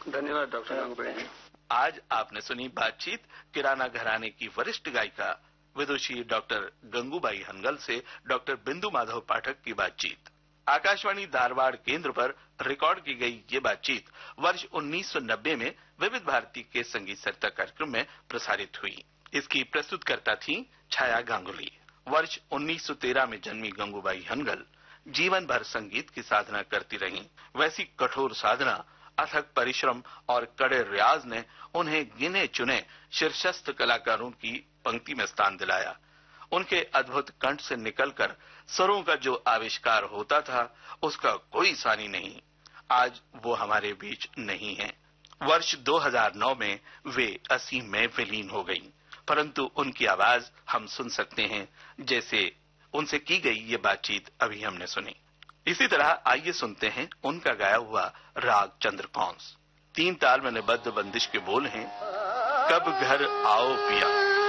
धन्यवाद डॉक्टर गंगूबाई जी। आज आपने सुनी बातचीत किराना घराने की वरिष्ठ गायिका विदुषी डॉक्टर गंगूबाई हनगल से डॉक्टर बिंदु माधव पाठक की बातचीत। आकाशवाणी धारवाड़ केंद्र पर रिकॉर्ड की गई ये बातचीत वर्ष 1990 में विविध भारती के संगीत सरिता कार्यक्रम में प्रसारित हुई। इसकी प्रस्तुतकर्ता थी छाया गांगुली। वर्ष 1913 में जन्मी गंगूबाई हनगल जीवन भर संगीत की साधना करती रहीं। वैसी कठोर साधना, अथक परिश्रम और कड़े रियाज ने उन्हें गिने चुने शीर्षस्थ कलाकारों की पंक्ति में स्थान दिलाया। उनके अद्भुत कंठ से निकलकर स्वरों का जो आविष्कार होता था, उसका कोई सानी नहीं। आज वो हमारे बीच नहीं है। वर्ष 2009 में वे असीम में विलीन हो गईं, परंतु उनकी आवाज हम सुन सकते हैं, जैसे उनसे की गई ये बातचीत अभी हमने सुनी। इसी तरह आइए सुनते हैं उनका गाया हुआ राग चंद्रकौंस। 3 ताल में निबद्ध बंदिश के बोल हैं, कब घर आओ पिया।